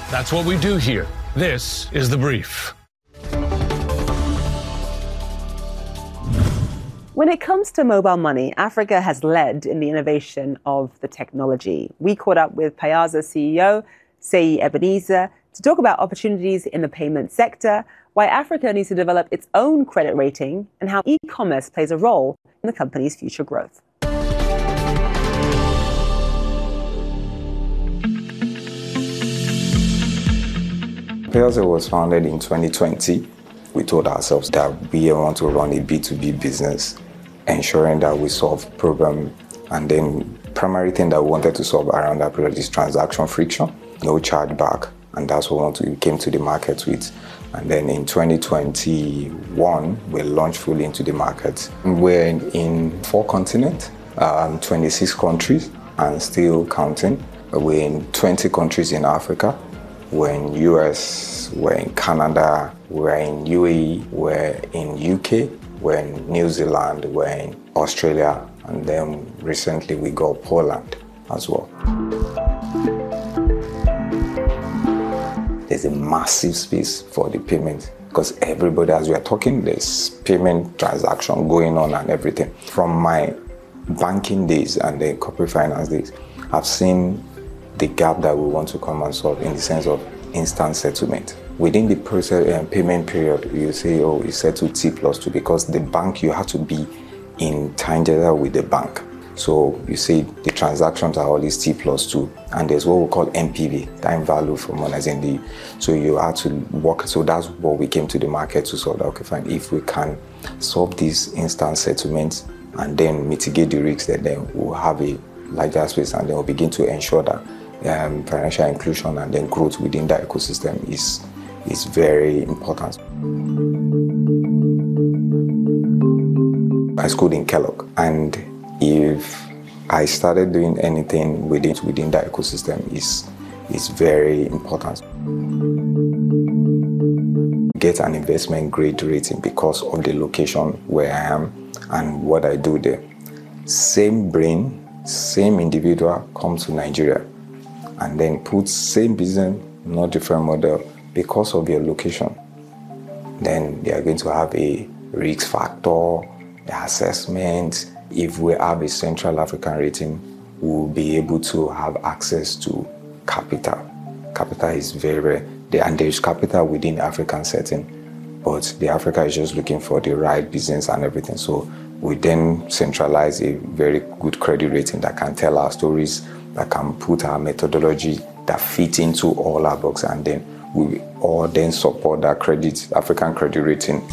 That's what we do here. This is The Brief. When it comes to mobile money, Africa has led in the innovation of the technology. We caught up with Payaza CEO, Seyi Ebenezer, to talk about opportunities in the payment sector, why Africa needs to develop its own credit rating, and how e-commerce plays a role in the company's future growth. Payaza was founded in 2020. We told ourselves that we want to run a B2B business, ensuring that we solve problems. And then primary thing that we wanted to solve around that period is transaction friction, no chargeback. And that's what we came to the market with. And then in 2021, we launched fully into the market. We're in 4 continents, 26 countries, and still counting. We're in 20 countries in Africa. We're in US, we're in Canada, we're in UAE, we're in UK, we're in New Zealand, we're in Australia, and then recently we got Poland as well. There's a massive space for the payment because everybody, as we are talking, there's payment transaction going on and everything. From my banking days and the corporate finance days, I've seen the gap that we want to come and solve in the sense of instant settlement. Within the process payment period, you say, oh, it's settled T+2 because the bank, you have to be in tangent with the bank. So you say the transactions are always T+2, and there's what we call MPV, time value for money, as in the. So you have to work. So that's what we came to the market to solve. Okay, fine. If we can solve these instant settlements and then mitigate the risks, then we'll have a larger space, and then we'll begin to ensure that financial inclusion and then growth within that ecosystem is very important. I schooled in Kellogg, and if I started doing anything within that ecosystem is very important. Get an investment grade rating because of the location where I am and what I do there. Same brain, same individual comes to Nigeria and then puts same business, not different model because of your location. Then they are going to have a risk factor, assessment. If we have a Central African rating, we'll be able to have access to capital. Capital is very, and there's capital within the African setting, but the Africa is just looking for the right business and everything. So we then centralize a very good credit rating that can tell our stories, that can put our methodology that fit into all our books, and then we all then support that African credit rating.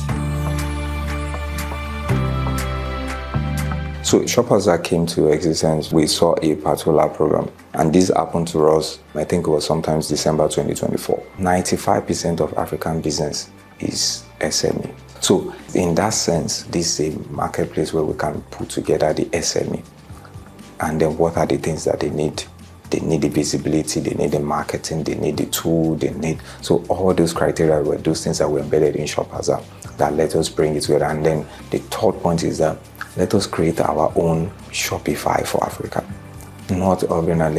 So Shoppers that came to existence, we saw a particular program, and this happened to us, I think it was sometimes December 2024. 95% of African business is SME. So in that sense, this is a marketplace where we can put together the SME. And then what are the things that they need? They need the visibility, they need the marketing, they need the tool, so all those criteria were those things that were embedded in Shoppers that let us bring it together. And then the third point is that let us create our own Shopify for Africa. Not organized.